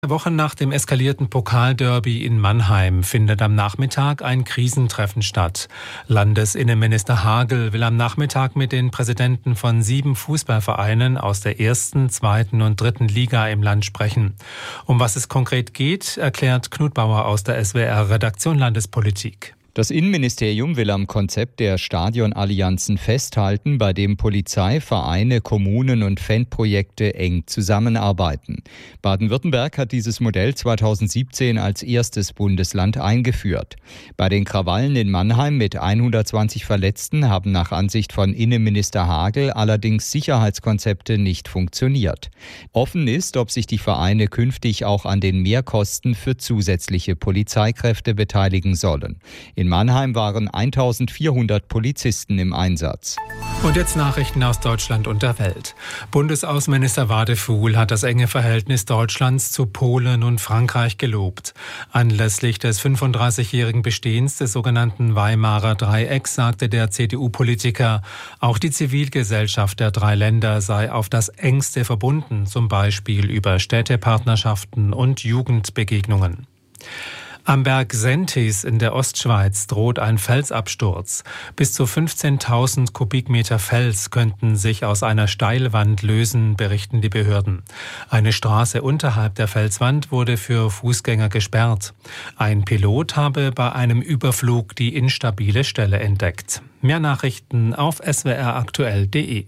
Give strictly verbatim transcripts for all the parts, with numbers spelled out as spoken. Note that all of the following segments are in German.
Wochen nach dem eskalierten Pokalderby in Mannheim findet am Nachmittag ein Krisentreffen statt. Landesinnenminister Hagel will am Nachmittag mit den Präsidenten von sieben Fußballvereinen aus der ersten, zweiten und dritten Liga im Land sprechen. Um was es konkret geht, erklärt Knut Bauer aus der S W R-Redaktion Landespolitik. Das Innenministerium will am Konzept der Stadionallianzen festhalten, bei dem Polizei, Vereine, Kommunen und Fanprojekte eng zusammenarbeiten. Baden-Württemberg hat dieses Modell zweitausendsiebzehn als erstes Bundesland eingeführt. Bei den Krawallen in Mannheim mit hundertzwanzig Verletzten haben nach Ansicht von Innenminister Hagel allerdings Sicherheitskonzepte nicht funktioniert. Offen ist, ob sich die Vereine künftig auch an den Mehrkosten für zusätzliche Polizeikräfte beteiligen sollen. In Mannheim waren eintausendvierhundert Polizisten im Einsatz. Und jetzt Nachrichten aus Deutschland und der Welt. Bundesaußenminister Wadefuhl hat das enge Verhältnis Deutschlands zu Polen und Frankreich gelobt. Anlässlich des fünfunddreißigjährigen Bestehens des sogenannten Weimarer Dreiecks sagte der C D U-Politiker, auch die Zivilgesellschaft der drei Länder sei auf das Engste verbunden, zum Beispiel über Städtepartnerschaften und Jugendbegegnungen. Am Berg Sentis in der Ostschweiz droht ein Felsabsturz. Bis zu fünfzehntausend Kubikmeter Fels könnten sich aus einer Steilwand lösen, berichten die Behörden. Eine Straße unterhalb der Felswand wurde für Fußgänger gesperrt. Ein Pilot habe bei einem Überflug die instabile Stelle entdeckt. Mehr Nachrichten auf s w r aktuell punkt d e.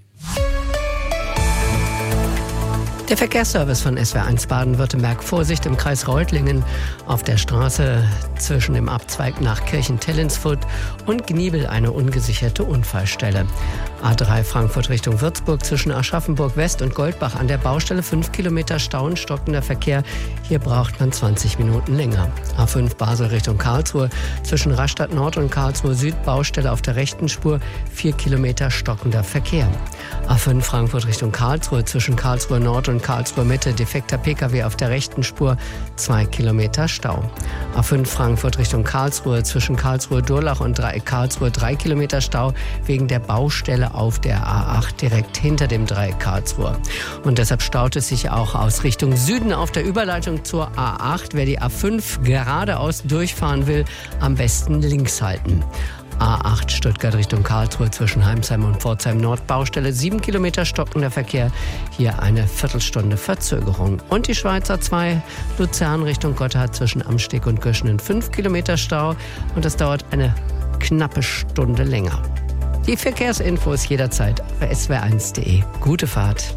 Der Verkehrsservice von S W R eins Baden-Württemberg. Vorsicht im Kreis Reutlingen auf der Straße zwischen dem Abzweig nach Kirchen-Tellinsfurt und Gniebel eine ungesicherte Unfallstelle. A drei Frankfurt Richtung Würzburg zwischen Aschaffenburg West und Goldbach an der Baustelle fünf Kilometer Stau und stockender Verkehr. Hier braucht man zwanzig Minuten länger. A fünf Basel Richtung Karlsruhe zwischen Rastatt Nord und Karlsruhe Süd Baustelle auf der rechten Spur vier Kilometer stockender Verkehr. A fünf Frankfurt Richtung Karlsruhe zwischen Karlsruhe Nord und Karlsruhe Mitte defekter Pkw auf der rechten Spur zwei Kilometer Stau. A fünf Frankfurt Richtung Karlsruhe zwischen Karlsruhe Durlach und Dreieck Karlsruhe drei Kilometer Stau wegen der Baustelle auf der A acht direkt hinter dem Dreieck Karlsruhe. Und deshalb staut es sich auch aus Richtung Süden auf der Überleitung zur A acht. Wer die A fünf geradeaus durchfahren will, am besten links halten. A acht Stuttgart Richtung Karlsruhe zwischen Heimsheim und Pforzheim Nord Baustelle sieben Kilometer stockender Verkehr, hier eine Viertelstunde Verzögerung. Und die Schweizer zwei Luzern Richtung Gotthard zwischen Amsteg und Göschenen fünf Kilometer Stau und das dauert eine knappe Stunde länger. Die Verkehrsinfos jederzeit auf s w r eins punkt d e. Gute Fahrt.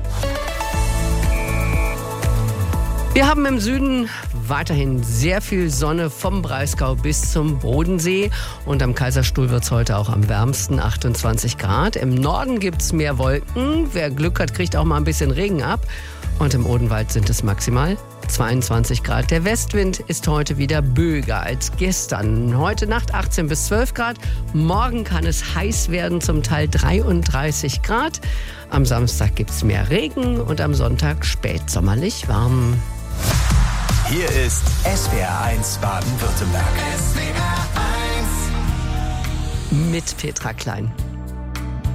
Wir haben im Süden weiterhin sehr viel Sonne vom Breisgau bis zum Bodensee. Und am Kaiserstuhl wird es heute auch am wärmsten, achtundzwanzig Grad. Im Norden gibt es mehr Wolken. Wer Glück hat, kriegt auch mal ein bisschen Regen ab. Und im Odenwald sind es maximal zweiundzwanzig Grad. Der Westwind ist heute wieder böiger als gestern. Heute Nacht achtzehn bis zwölf Grad. Morgen kann es heiß werden, zum Teil dreiunddreißig Grad. Am Samstag gibt es mehr Regen und am Sonntag spätsommerlich warm. Hier ist S W R eins Baden-Württemberg. S W R eins mit Petra Klein.